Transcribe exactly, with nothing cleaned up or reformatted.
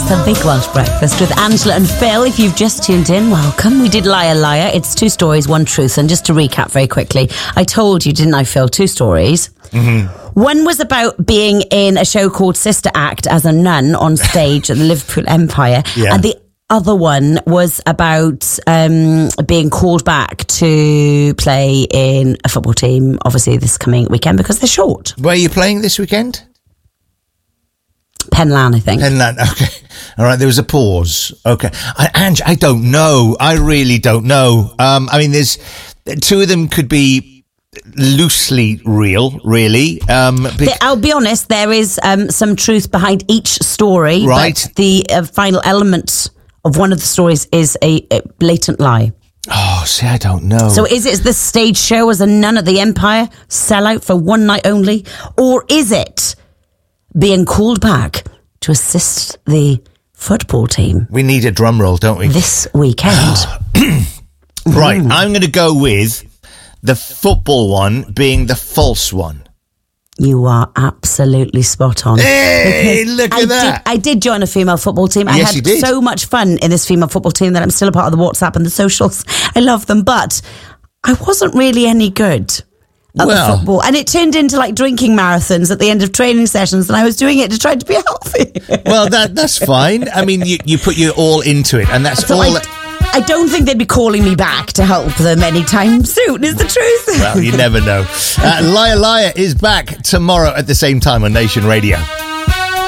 the Big Welsh Breakfast with Angela and Phil. If you've just tuned in, welcome. We did Liar Liar. It's two stories, one truth. And just to recap very quickly, I told you, didn't I, Phil, two stories. Mm-hmm. One was about being in a show called Sister Act as a nun on stage at the Liverpool Empire. Yeah. And the other one was about um, being called back to play in a football team, obviously this coming weekend, because they're short. Where are you playing this weekend? Penlan, I think. Penlan, okay. All right, there was a pause. Okay. I, Ange, I don't know. I really don't know. Um, I mean, there's two of them could be loosely real, really. Um, bec- I'll be honest, there is um, some truth behind each story. Right. But the uh, final element of one of the stories is a, a blatant lie. Oh, see, I don't know. So is it the stage show as a nun at the Empire, sell out for one night only? Or is it being called back to assist the football team? We need a drum roll, don't we? This weekend. Right, mm. I'm going to go with the football one being the false one. You are absolutely spot on. Hey, look at I that. Did, I did join a female football team. I Yes, had you did. so much fun in this female football team that I'm still a part of the WhatsApp and the socials. I love them, but I wasn't really any good at Well. the football. And it turned into like drinking marathons at the end of training sessions, and I was doing it to try to be healthy. Well, that that's fine. I mean, you, you put your all into it, and that's So all... I, that- I don't think they'd be calling me back to help them anytime soon, is the truth. Well, you never know. Uh, Liar Liar is back tomorrow at the same time on Nation Radio.